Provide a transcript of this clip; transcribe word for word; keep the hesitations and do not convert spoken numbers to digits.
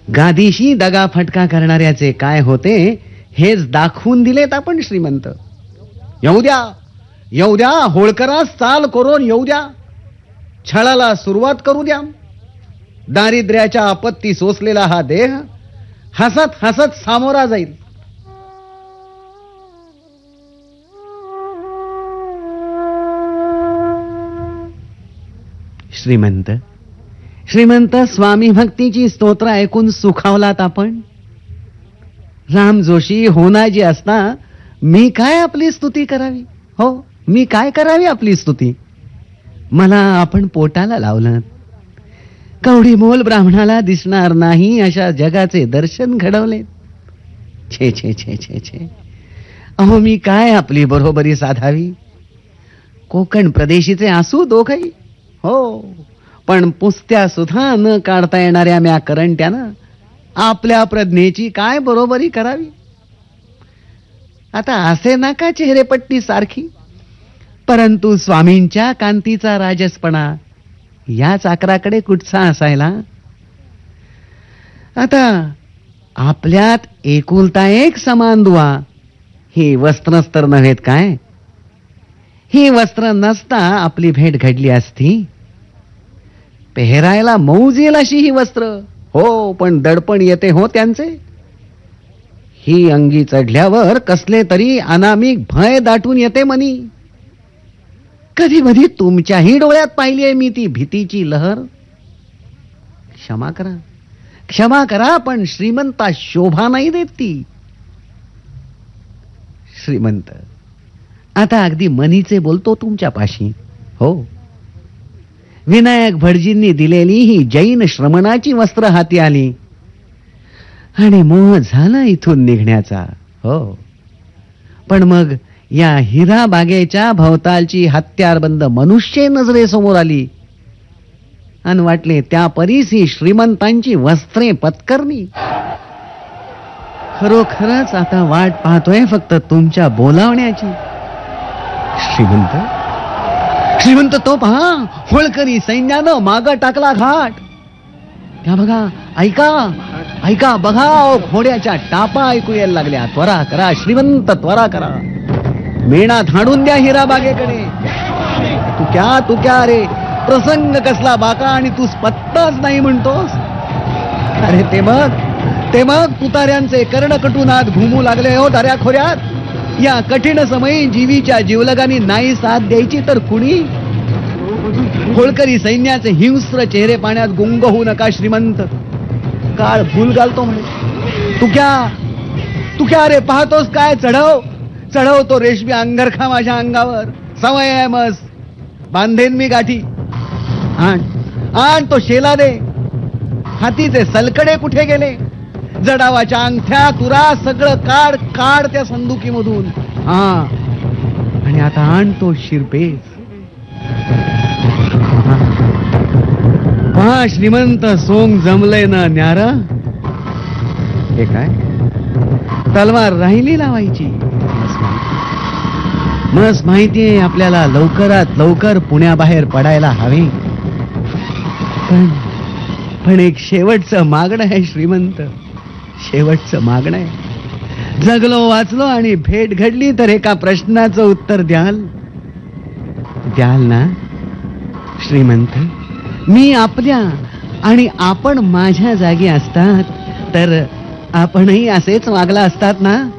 गादीशी दगा फटका करणाऱ्याचे काय होते हेच दाखवून दिलेत आपण श्रीमंत. येऊ द्या येऊ द्या, होळकरास चाल करून येऊ द्या, छळाला सुरुवात करू द्या. दारिद्र्याच्या आपत्ती सोसलेला हा देह हसत हसत सामोरा जाईल. श्रीमंत श्रीमंत स्वामी भक्तीची स्तोत्र ऐकून सुखावलात आपण. राम जोशी होनाजी असता मी काय आपली स्तुती करावी. हो, मी काय करावी आपली स्तुती. मला आपण पोटाला लावलं. कवडी मोल ब्राह्मणाला दिसणार नाही अशा जगाचे दर्शन घडवले. छे छे छे छे छे अहो, मी काय आपली बरोबरी साधावी. कोकण प्रदेशीचे असू दोघही, हो, पण पुस्त्या सुद्धा न काढता येणाऱ्या म्या करंट्यानं आपल्या प्रज्ञेची काय बरोबरी करावी. आता असे नका चेहरेपट्टी सारखी, परंतु स्वामींच्या कांतीचा राजसपणा याच आकाराकडे कुठचा असायला. आता आपल्यात एकुलता एक समान दुवा, ही वस्त्रच तर नव्हेत काय. ही वस्त्र नसता आपली भेट घडली असती. पेहरायला मौज येईल अशी ही वस्त्र, हो, पण दडपण येते हो त्यांचे. ही अंगी चढल्यावर कसले तरी अनामिक भय दाटून येते मनी. कधी कधी तुमच्याही डोळ्यात पाहिली आहे मी ती भीतीची लहर. क्षमा करा क्षमा करा, पण श्रीमंता शोभा नाही देत ती. श्रीमंत आता अगदी मनीचे बोलतो तुमच्यापाशी. हो, विनायक भटजींनी दिलेली ही जैन श्रमणाची वस्त्र हाती आली आणि मोह झाला इथून निघण्याचा. हो, पण मग या हिरा बागेच्या भवतालची हत्यारबंद मनुष्य नजरेसमोर आली आणि वाटले त्या परीस ही श्रीमंतांची वस्त्रे पत्करणी. खरोखरच आता वाट पाहतोय फक्त तुमच्या बोलावण्याची. श्रीमंत श्रीमंत तो पहा, होळकरी सैन्यानं माग टाकला घाट. त्या बघा, ऐका ऐका बघा, घोड्याच्या टापा ऐकू यायला लागल्या. त्वरा करा श्रीमंत, त्वरा करा. मेणा धाडून द्या हिरा बागेकडे. तू क्या तू क्या रे, प्रसंग कसला बाका आणि तू पत्ताच नाही म्हणतोस. अरे ते मग ते मग तुतार्यांचे कर्णकटूनात घुमू लागले हो दऱ्या खोऱ्यात. या कठीण समयी जीवीच्या जीवलगानी नाही साथ द्यायची तर कुणी. होळकरी सैन्याचे हिंस्र चेहरे पाण्यात गुंग होऊ नका श्रीमंत. काळ भूल घालतो म्हणे. तू क्या तू क्या रे, पाहतोस काय. चढव चढव तो रेशमी अंगरखा माझ्या अंगावर. सवय आहे मस, बांधेन मी गाठी. आण आण तो शेला दे. हातीचे सलकडे कुठे गेले. जडावाच्या अंगठ्या तुरा सगळं काढ काढ त्या संदुकीमधून. हा, आणि आता आण तो शिरपेस. पहा श्रीमंत, सोंग जमलंय ना न्यारा. हे काय, तलवार राहिली लावायची. मस माहितीये आपल्याला लवकरात लवकर पुण्याबाहेर पडायला हवे. पण पण एक शेवटचं मागणं आहे श्रीमंत, शेवटचं मागणं आहे. जगलो वाचलो आणि भेट घडली तर एका प्रश्नाचं उत्तर द्याल द्याल ना श्रीमंत. मी आपल्या आणि आपण माझ्या जागी असतात तर आपणही असेच वागला असतात ना.